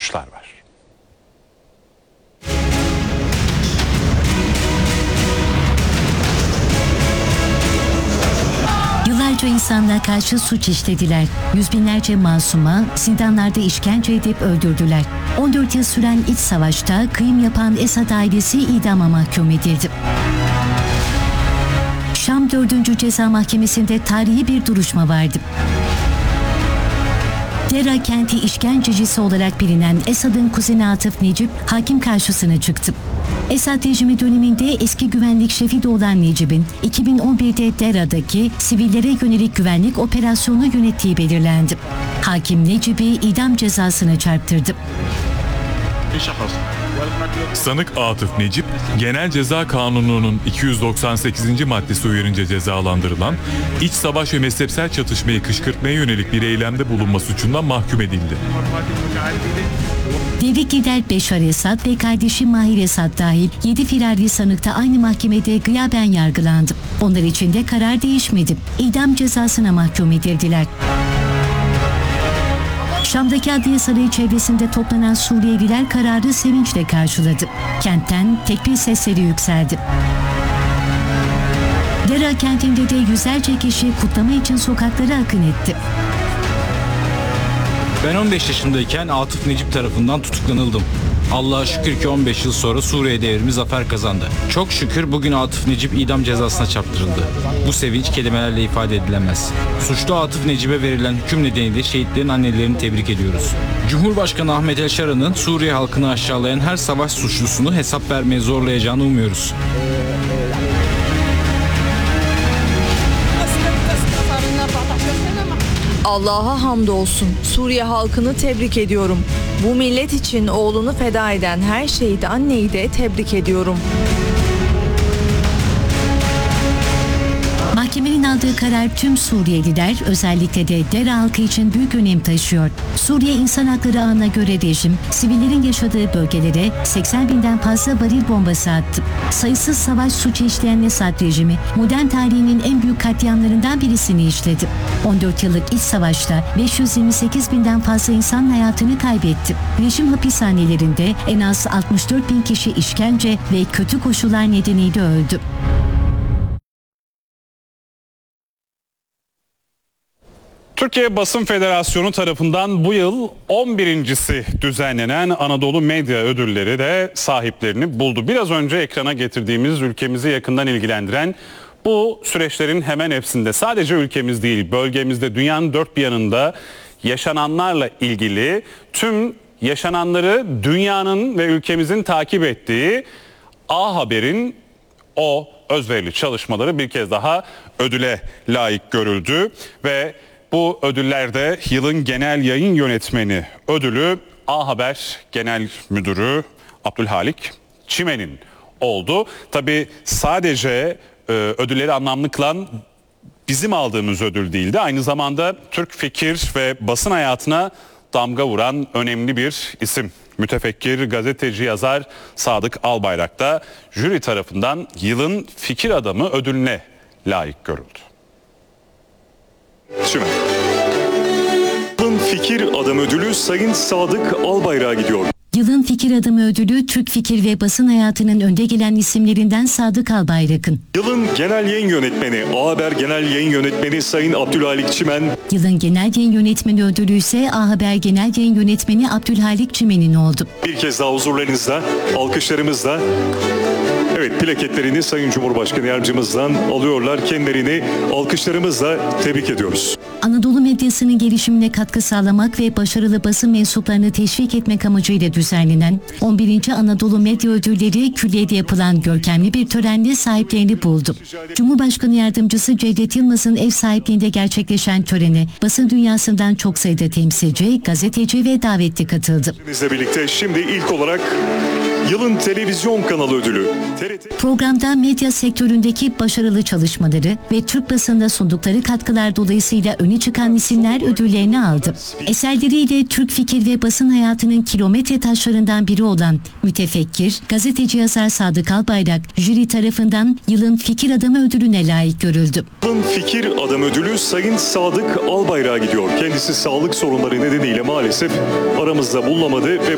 sonuçlar var. Yıllarca insanlığa karşı suç işlediler. Yüz binlerce masuma zindanlarda işkence edip öldürdüler. 14 yıl süren iç savaşta kıyım yapan Esad ailesi idama mahkum edildi. Şam 4. Ceza Mahkemesi'nde tarihi bir duruşma vardı. Dera kenti işkencecisi olarak bilinen Esad'ın kuzeni Atıf Necip hakim karşısına çıktı. Esad rejimi döneminde eski güvenlik şefi de olan Necip'in 2011'de Dera'daki sivillere yönelik güvenlik operasyonu yönettiği belirlendi. Hakim Necip'i idam cezasına çarptırdı. Sanık Atıf Necip, Genel Ceza Kanunu'nun 298. maddesi uyarınca cezalandırılan, iç savaş ve mezhepsel çatışmayı kışkırtmaya yönelik bir eylemde bulunma suçundan mahkum edildi. Devrik lider Beşar Esad ve kardeşi Mahir Esad dahil 7 firari sanık da aynı mahkemede gıyaben yargılandı. Onlar için de karar değişmedi. İdam cezasına mahkum edildiler. Şam'daki Adliye Sarayı çevresinde toplanan Suriyeliler kararı sevinçle karşıladı. Kentten tekbir sesleri yükseldi. Dera kentinde de yüzlerce kişi kutlama için sokaklara akın etti. Ben 15 yaşındayken Atıf Necip tarafından tutuklanıldım. Allah'a şükür ki 15 yıl sonra Suriye devrimi zafer kazandı. Çok şükür bugün Atıf Necip idam cezasına çarptırıldı. Bu sevinç kelimelerle ifade edilemez. Suçlu Atıf Necip'e verilen hüküm nedeniyle şehitlerin annelerini tebrik ediyoruz. Cumhurbaşkanı Ahmet El Şara'nın Suriye halkını aşağılayan her savaş suçlusunu hesap vermeye zorlayacağını umuyoruz. Allah'a hamdolsun. Suriye halkını tebrik ediyorum. Bu millet için oğlunu feda eden her şehit anneyi de tebrik ediyorum. Mahkemenin aldığı karar tüm Suriyeliler, özellikle de Dera halkı için büyük önem taşıyor. Suriye İnsan Hakları Ağı'na göre rejim, sivillerin yaşadığı bölgelere 80 binden fazla varil bombası attı. Sayısız savaş suçu işleyen Esad rejimi, modern tarihinin en büyük katliamlarından birisini işledi. 14 yıllık iç savaşta 528 binden fazla insan hayatını kaybetti. Rejim hapishanelerinde en az 64 bin kişi işkence ve kötü koşullar nedeniyle öldü. Türkiye Basın Federasyonu tarafından bu yıl 11.'si düzenlenen Anadolu Medya Ödülleri de sahiplerini buldu. Biraz önce ekrana getirdiğimiz ülkemizi yakından ilgilendiren bu süreçlerin hemen hepsinde sadece ülkemiz değil, bölgemizde, dünyanın dört bir yanında yaşananlarla ilgili tüm yaşananları dünyanın ve ülkemizin takip ettiği A Haber'in o özverili çalışmaları bir kez daha ödüle layık görüldü ve bu ödüllerde yılın genel yayın yönetmeni ödülü A Haber Genel Müdürü Abdülhalik Çimen'in oldu. Tabii sadece ödülleri anlamlı kılan bizim aldığımız ödül değildi. Aynı zamanda Türk fikir ve basın hayatına damga vuran önemli bir isim. Mütefekkir, gazeteci, yazar Sadık Albayrak da jüri tarafından yılın fikir adamı ödülüne layık görüldü. Çimen. Yılın fikir adamı ödülü Sayın Sadık Albayrak'a gidiyor. Yılın fikir adamı ödülü Türk fikir ve basın hayatının önde gelen isimlerinden Sadık Albayrak'ın. Yılın genel yayın yönetmeni, A Haber Genel Yayın Yönetmeni Sayın Abdülhalik Çimen. Yılın genel yayın yönetmeni ödülü ise A Haber Genel Yayın Yönetmeni Abdülhalik Çimen'in oldu. Bir kez daha huzurlarınızda, alkışlarımızla, evet, plaketlerini Sayın Cumhurbaşkanı Yardımcımızdan alıyorlar. Kendilerini alkışlarımızla tebrik ediyoruz. Anadolu medyasının gelişimine katkı sağlamak ve başarılı basın mensuplarını teşvik etmek amacıyla düzenlenen 11. Anadolu Medya Ödülleri Külliye'de yapılan görkemli bir törenle sahiplerini buldu. Cumhurbaşkanı Yardımcısı Cevdet Yılmaz'ın ev sahipliğinde gerçekleşen törene basın dünyasından çok sayıda temsilci, gazeteci ve davetli katıldı. Bizle birlikte şimdi ilk olarak Yılın Televizyon Kanalı Ödülü. Programda medya sektöründeki başarılı çalışmaları ve Türk basınında sundukları katkılar dolayısıyla öne çıkan isimler ödüllerini aldı. Eserleriyle Türk fikir ve basın hayatının kilometre taşlarından biri olan mütefekkir, gazeteci yazar Sadık Albayrak, jüri tarafından yılın fikir adamı ödülüne layık görüldü. Yılın fikir adamı ödülü Sayın Sadık Albayrak'a gidiyor. Kendisi sağlık sorunları nedeniyle maalesef aramızda bulunamadı ve